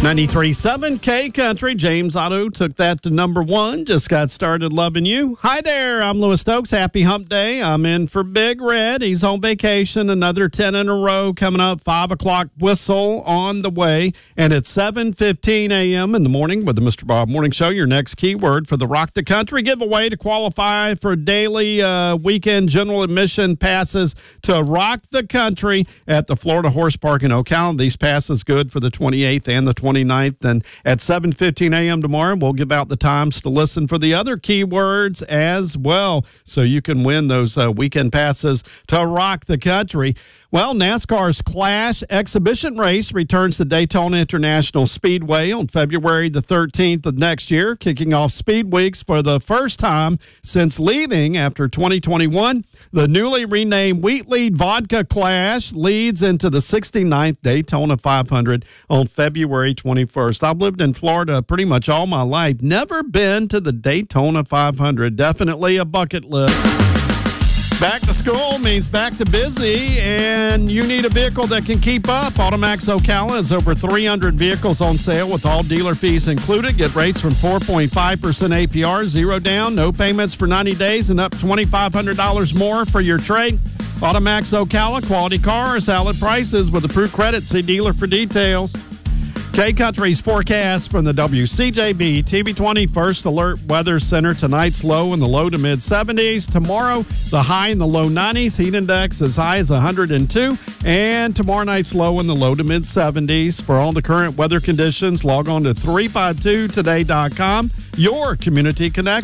93.7 K Country. James Otto took that to number one. Just got started loving you. Hi there. I'm Lewis Stokes. Happy hump day. I'm in for Big Red. He's on vacation. Another 10 in a row coming up. 5 o'clock whistle on the way. And it's 7:15 a.m. in the morning with the Mr. Bob Morning Show. Your next keyword for the Rock the Country giveaway to qualify for daily weekend general admission passes to Rock the Country at the Florida Horse Park in Ocala. These passes good for the 28th and the 29th. And at 7:15 a.m. tomorrow, we'll give out the times to listen for the other keywords as well, so you can win those weekend passes to Rock the Country. Well, NASCAR's Clash exhibition race returns to Daytona International Speedway on February the 13th of next year, kicking off Speed Weeks for the first time since leaving after 2021. The newly renamed Wheatley Vodka Clash leads into the 69th Daytona 500 on February 21st. I've lived in Florida pretty much all my life. Never been to the Daytona 500. Definitely a bucket list. Back to school means back to busy, and you need a vehicle that can keep up. Automax Ocala has over 300 vehicles on sale with all dealer fees included. Get rates from 4.5% APR, 0 down, no payments for 90 days, and up $2,500 more for your trade. Automax Ocala, quality cars, solid prices with approved credit. See dealer for details. K Country's forecast from the WCJB TV20 First Alert Weather Center. Tonight's low in the low to mid 70s. Tomorrow, the high in the low 90s. Heat index as high as 102. And tomorrow night's low in the low to mid 70s. For all the current weather conditions, log on to 352today.com. Your Community Connect.